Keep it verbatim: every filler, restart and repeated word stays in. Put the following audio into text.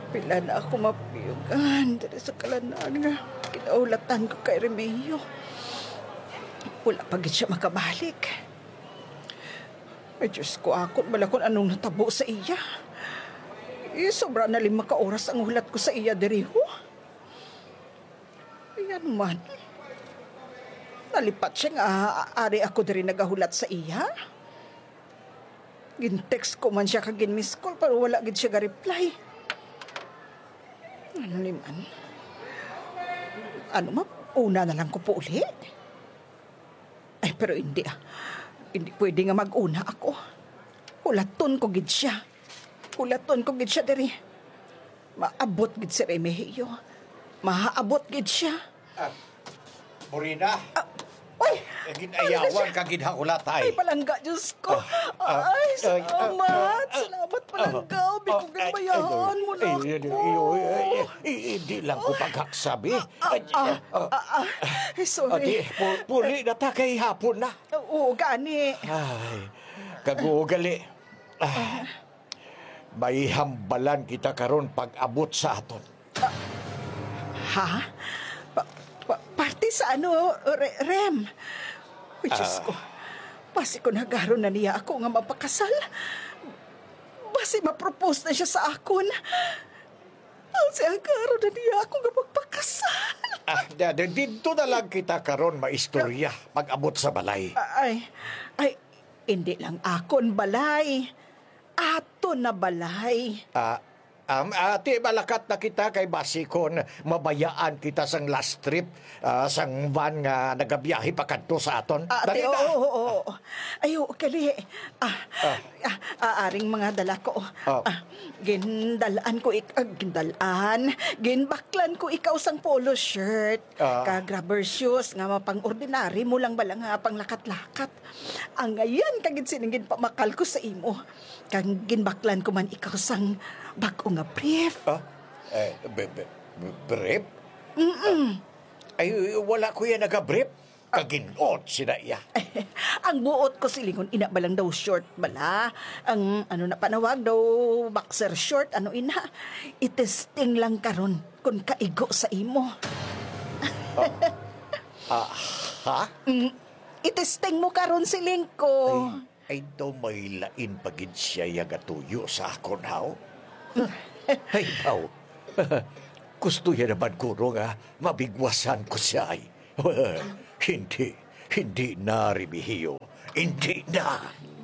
Pila na ako mapiyugan dito sa kalanan nga. Kinaulatan ko kay Remeo. Wala pa gid siya makabalik. Ay, Diyos ko, akot bala kung anong natabo sa iya. Eh, sobra na lima ka oras ang hulat ko sa iya, diriho. Ayan man. Nalipat siya nga, ari ako diri nagahulat sa iya. Gin-text ko man siya kagin miss call, pero wala gid siya ga-reply. Ano liman? Ano ma? Una na lang ko po uli? Ay, pero hindi ah. Hindi pwede nga mag-una ako. Hulaton ko gid siya. Hulaton ko gid siya diri. Maabot gid si Remigio. Mahaabot gid siya. Ah, Morina, Ah, Uy! ginayawan ka ginhakulatay. Ay, palangga, Diyos ko. ah, Ay, ay, salamat. ah, Salamat, palangga. Biko ginabayaan mo na ako. Hindi lang ko pagkaksabi. Ah, ah, ah, Ay, sorry. Puli na ta kay hapon na. Oo, gani. Ay, kagugali. Ah, may hambalan kita karon pag-abot sa aton. Ha? Pa- pa- parte sa ano, Re- Rem? Uy, Diyos ko. Basi ko nagaro na niya ako nga mapakasal. Basi mapropose na siya sa akon. Ang siya agaro na niya ako nga magpakasal. Ah, da- da- dito na lang kita karon maistorya pag-abot sa balay. Ay, ay, hindi lang akon balay. Ato na balay. Ah, um, ati malakat na kita kay basikon mabayaan kita sang last trip ah, sang van nga nagabiyahe pa kadto sa aton. Ate, Dali oo, na. oo, oo. Ayo, kali. Ah, Ah. ah, aaring mga dala ko. Ah. Ah, gindalaan ko, ik ah, gindalaan, ginbaklan ko ikaw sang polo shirt. Ah. Kag rubber shoes, nga mapang-ordinary mo lang bala nga pang lakat-lakat. Ang ngayon, kagin siningin pamakal ko sa imo. Kag ginbaklan ko man ikaw sang bago nga brief. Ah, eh, be, be, be, brief? Ah, ay, wala ko yan nagabrief. Kaginot sina iya. Ang buot ko silingon, ina ba lang daw short bala? Ang ano na panawag daw, boxer short, ano ina? Itesting lang karon kung kaigo sa imo. Ah, ha? Mm, itesting mo karon siling ko. Ay, daw may lain pagid siya yagatuyo sa akon, haw? Ay, daw. Gusto yan naman ko nga mabigwasan ko siya ay. Hindi, hindi na, Remigio. Hindi na.